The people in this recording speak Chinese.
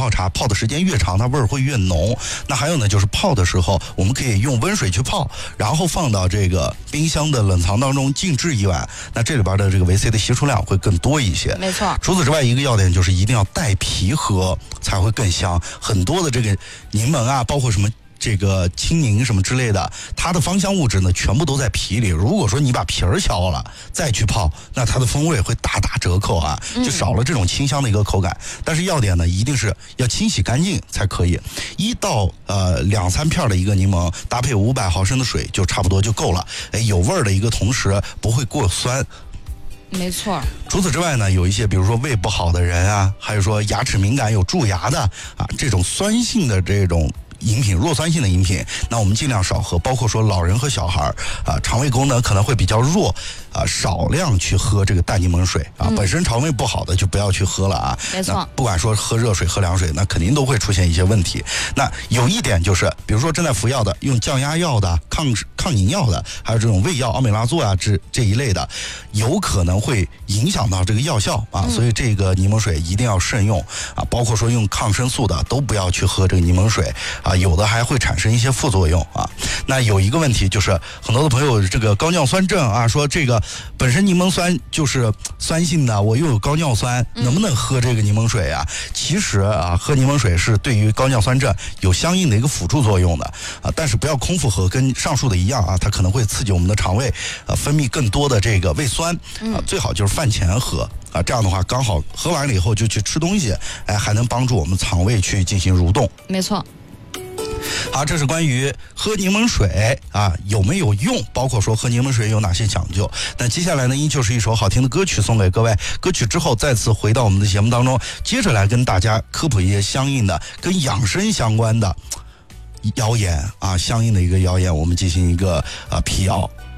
泡茶泡的时间越长，它味儿会越浓。那还有呢，就是泡的时候，我们可以用温水去泡，然后放到这个冰箱的冷藏当中静置1晚，那这里边的这个维 C 的析出量会更多一些。 没错。 除此之外，一个要点就是一定要带皮喝才会更香。很多的这个柠檬啊，包括什么这个青柠什么之类的，它的芳香物质呢全部都在皮里。如果说你把皮儿削了再去泡，那它的风味会大打折扣啊，就少了这种清香的一个口感。但是要点呢，一定是要清洗干净才可以。1到2、3片的一个柠檬，搭配500毫升的水就差不多就够了。有味儿的一个同时不会过酸。 没错。 除此之外呢，有一些比如说胃不好的人啊，还有说牙齿敏感有蛀牙的啊，这种酸性的这种饮品，弱酸性的饮品，那我们尽量少喝。包括说老人和小孩啊，肠胃功能可能会比较弱啊，少量去喝这个淡柠檬水啊。本身肠胃不好的就不要去喝了啊。 没错。 不管说喝热水喝凉水，那肯定都会出现一些问题。那有一点就是，比如说正在服药的，用降压药的、抗凝药的，还有这种胃药奥美拉唑啊这一类的，有可能会影响到这个药效啊。所以这个柠檬水一定要慎用啊。包括说用抗生素的都不要去喝这个柠檬水啊。有的还会产生一些副作用啊。那有一个问题就是，很多的朋友这个高尿酸症啊，说这个本身柠檬酸就是酸性的，我又有高尿酸，能不能喝这个柠檬水啊？其实啊，喝柠檬水是对于高尿酸症有相应的一个辅助作用的啊，但是不要空腹喝，跟上述的一样啊，它可能会刺激我们的肠胃分泌更多的这个胃酸啊，最好就是饭前喝。啊，这样的话刚好喝完了以后就去吃东西，还能帮助我们肠胃去进行蠕动。 没错。 好，这是关于喝柠檬水啊有没有用，包括说喝柠檬水有哪些讲究。那接下来呢，依旧是一首好听的歌曲送给各位。歌曲之后再次回到我们的节目当中，接着来跟大家科普一些相应的跟养生相关的谣言啊，相应的一个谣言，我们进行一个辟谣。